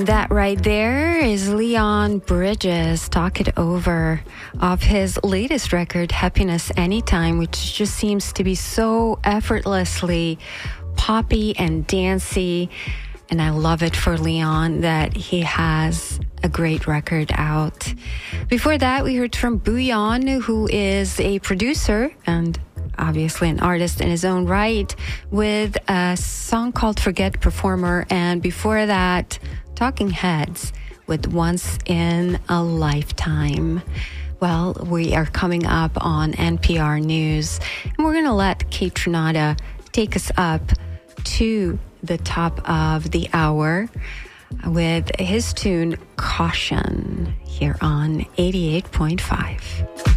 That right there is Leon Bridges, Talk It Over, of his latest record, Happiness Anytime, which just seems to be so effortlessly poppy and dancey. And I love it for Leon that he has a great record out. Before that, we heard from Bouillon, who is a producer and obviously an artist in his own right, with a song called Forget Performer. And before that, Talking Heads with Once in a Lifetime. Well, we are coming up on NPR News, and we're going to let Kate Trinata take us up to the top of the hour with his tune Caution here on 88.5.